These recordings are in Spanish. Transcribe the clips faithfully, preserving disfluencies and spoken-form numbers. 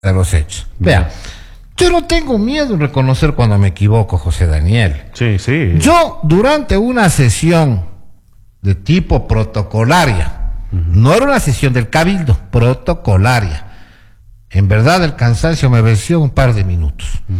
de los hechos. Vea, yo no tengo miedo en reconocer cuando me equivoco, José Daniel. Sí, sí. Yo, durante una sesión de tipo protocolaria, uh-huh. no era una sesión del Cabildo, protocolaria. En verdad, el cansancio me venció un par de minutos. Uh-huh.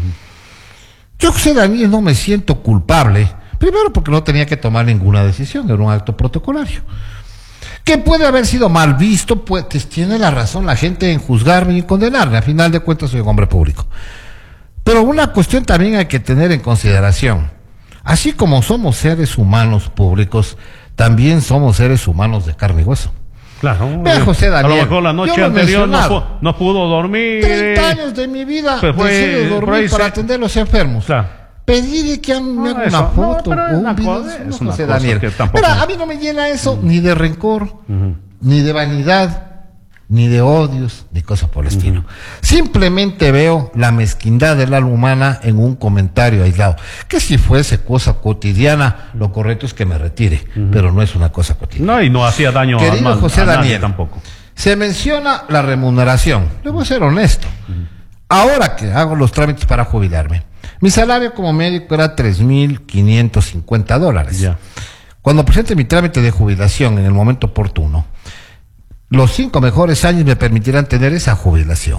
Yo, José Daniel, no me siento culpable. Primero porque no tenía que tomar ninguna decisión, era un acto protocolario. Que puede haber sido mal visto, pues tiene la razón la gente en juzgarme y condenarme. A final de cuentas soy un hombre público. Pero una cuestión también hay que tener en consideración. Así como somos seres humanos públicos, también somos seres humanos de carne y hueso. Claro. Vea, José Daniel, a lo mejor la noche anterior no, pu no pudo dormir. treinta años de mi vida decido dormir para se... atender a los enfermos. Claro. Pedirle que hagan no, una eso, foto no, o un video. Cosa, no, es una José cosa Daniel. Que tampoco... Pero a mí no me llena eso uh-huh. ni de rencor, uh-huh. ni de vanidad, ni de odios, ni cosas por el estilo. Uh-huh. Simplemente veo la mezquindad del alma humana en un comentario aislado. Que si fuese cosa cotidiana, lo correcto es que me retire, uh-huh. pero no es una cosa cotidiana. No, y no hacía daño Querido a, José a nadie Daniel, tampoco. Se menciona la remuneración. Le voy a ser honesto. Uh-huh. Ahora que hago los trámites para jubilarme, mi salario como médico era tres mil quinientos cincuenta dólares. Ya. Cuando presente mi trámite de jubilación en el momento oportuno, los cinco mejores años me permitirán tener esa jubilación.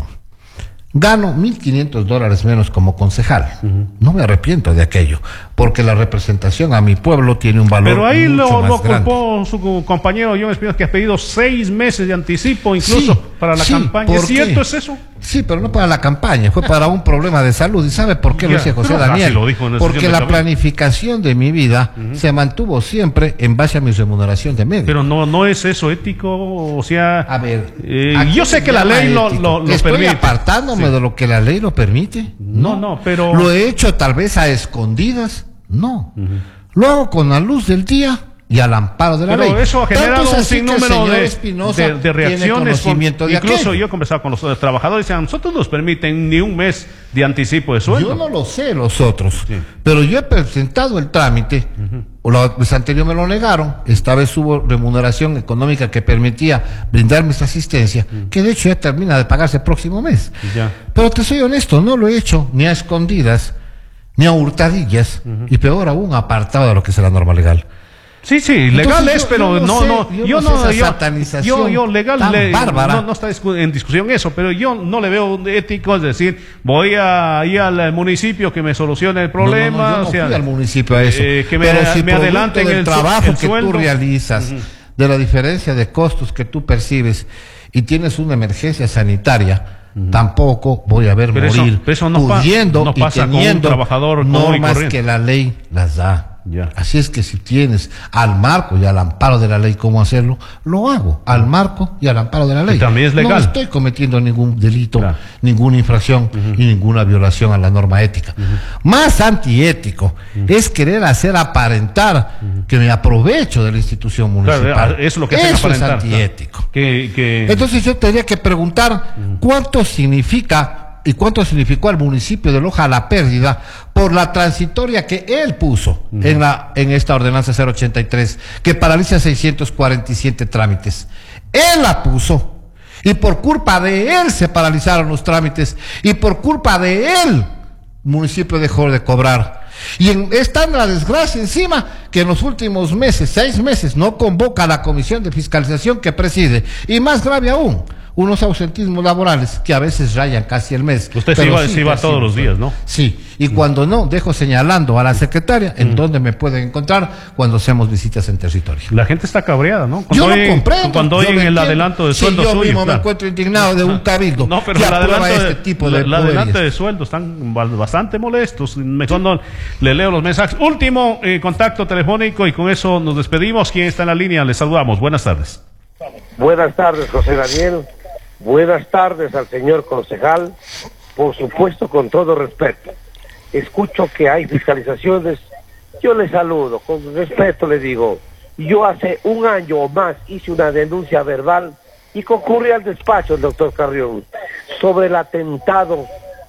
Gano mil quinientos dólares menos como concejal. Uh-huh. No me arrepiento de aquello, porque la representación a mi pueblo tiene un valor Pero ahí mucho lo, más lo grande. culpó su compañero John Espinosa, que ha pedido seis meses de anticipo incluso sí, para la sí, campaña. ¿Es cierto, es eso? Sí, pero no para la campaña, fue para un problema de salud. ¿Y sabe por qué ya, lo dice José Daniel? Lo dijo en Porque la planificación de mi vida uh-huh. se mantuvo siempre en base a mi remuneración de médico. Pero no, no es eso ético, o sea... A ver, eh, yo sé que la ley lo, lo, lo ¿Estoy permite. apartándome sí. de lo que la ley lo permite? No, no, no, pero... ¿Lo he hecho tal vez a escondidas? No. Uh-huh. Lo hago con la luz del día y al amparo de la pero ley. Pero eso ha generado un sinnúmero de, de, de reacciones. Con, de incluso aquello. yo he conversado con los trabajadores y a nosotros nos permiten ni un mes de anticipo de sueldo. Yo no lo sé los otros, sí. pero yo he presentado el trámite, uh-huh. la vez anterior me lo negaron, esta vez hubo remuneración económica que permitía brindarme esta asistencia, uh-huh. que de hecho ya termina de pagarse el próximo mes. Ya. Pero te soy honesto, no lo he hecho ni a escondidas, ni a hurtadillas, uh-huh. y peor aún apartado de lo que es la norma legal. Sí, sí, legal Entonces, es, yo, pero yo no, sé, no, yo, yo no, no, sé yo, satanización yo, yo legal, tan le, bárbara. No, no está en discusión eso, pero yo no le veo ético, es decir, voy a ir al municipio que me solucione el problema. No, no, no, yo no o sea, fui al municipio a eso. Eh, que me, pero si me adelanten del el trabajo el que sueldo. tú realizas, uh-huh. de la diferencia de costos que tú percibes y tienes una emergencia sanitaria, Uh-huh. tampoco voy a ver pero morir eso, pero eso no pudiendo pa, no pasa y teniendo con un trabajador normas que la ley las da. Ya. Así es que si tienes al marco y al amparo de la ley cómo hacerlo, lo hago al marco y al amparo de la ley. Y también es legal. No estoy cometiendo ningún delito, claro. ninguna infracción uh-huh. y ninguna violación a la norma ética. Uh-huh. Más antiético uh-huh. es querer hacer aparentar uh-huh. que me aprovecho de la institución municipal. Claro, eso es lo que Eso aparentar, es antiético. Claro. Que, que... Entonces yo tendría que preguntar uh-huh. cuánto significa y cuánto significó al municipio de Loja la pérdida por la transitoria que él puso uh-huh. en la en esta ordenanza cero ochenta y tres que paraliza seiscientos cuarenta y siete trámites. Él la puso y por culpa de él se paralizaron los trámites y por culpa de él el municipio dejó de cobrar. Y en, está en la desgracia encima que en los últimos meses, seis meses, no convoca a la comisión de fiscalización que preside. Y más grave aún, unos ausentismos laborales que a veces rayan casi el mes. Usted se iba, sí, iba todos los días, ¿no? Sí, y mm. cuando no, dejo señalando a la secretaria en mm. dónde me pueden encontrar cuando hacemos visitas en territorio. La gente está cabreada, ¿no? Cuando yo hay, no comprendo. Cuando oyen el adelanto de sueldo sí, yo suyo. mismo claro. me encuentro indignado de un cabildo no, pero que el aprueba adelanto este de, tipo de el adelanto de sueldo están bastante molestos. Mejor no le leo los mensajes. Último eh, contacto telefónico y con eso nos despedimos. ¿Quién está en la línea? Les saludamos. Buenas tardes. Buenas tardes, José Daniel. Buenas tardes al señor concejal, por supuesto con todo respeto. Escucho que hay fiscalizaciones, yo le saludo, con respeto le digo, yo hace un año o más hice una denuncia verbal y concurrí al despacho del doctor Carrión sobre el atentado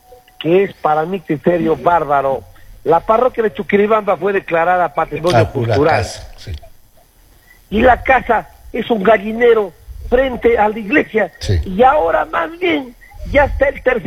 que es para mi criterio bárbaro. La parroquia de Chuquiribamba fue declarada patrimonio ah, cultural casa, sí. y la casa es un gallinero frente a la iglesia, sí. y ahora más bien ya está el tercer